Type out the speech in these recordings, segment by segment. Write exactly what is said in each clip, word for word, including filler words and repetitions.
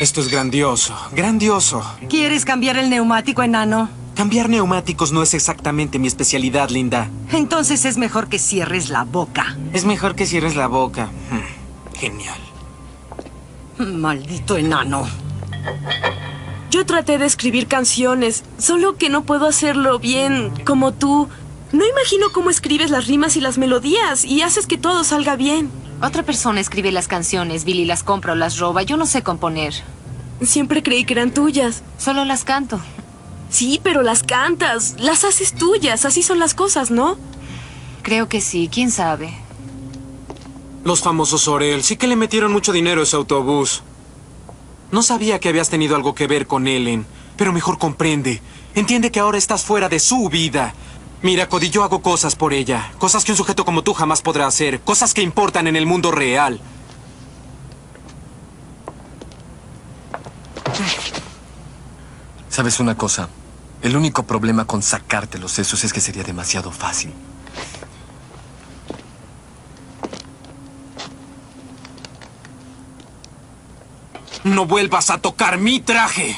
Esto es grandioso, grandioso. ¿Quieres cambiar el neumático, enano? Cambiar neumáticos no es exactamente mi especialidad, Linda. Entonces es mejor que cierres la boca. Es mejor que cierres la boca. Hmm, Genial. Maldito enano. Yo traté de escribir canciones, solo que no puedo hacerlo bien como tú. No imagino cómo escribes las rimas y las melodías y haces que todo salga bien. Otra persona escribe las canciones, Billy las compra o las roba. Yo no sé componer. Siempre creí que eran tuyas. Solo las canto. Sí, pero las cantas, las haces tuyas, así son las cosas, ¿no? Creo que sí, quién sabe. Los famosos Orel, sí que le metieron mucho dinero a ese autobús. No sabía que habías tenido algo que ver con Ellen, pero mejor comprende. Entiende que ahora estás fuera de su vida. Mira, Cody, yo hago cosas por ella. Cosas que un sujeto como tú jamás podrá hacer. Cosas que importan en el mundo real. ¿Sabes una cosa? El único problema con sacarte los sesos es que sería demasiado fácil. No vuelvas a tocar mi traje.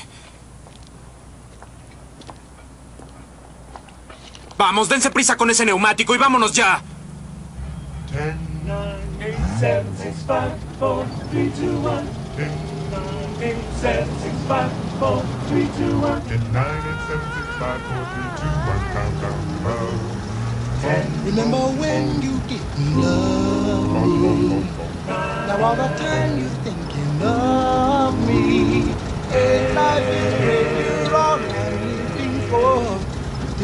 Vamos, dense prisa con ese neumático y vámonos ya. ten, nine, eight, seven, six, five, four, three, two, one. ten, nine, eight, seven, six, five, four, three, two, one. ten, nine, eight, seven, six, five, four, three, two, one. Countdown above. ten. Remember when you didn't love me. Now all the time you're thinking of me. Hey, life is really wrong and you're looking for me.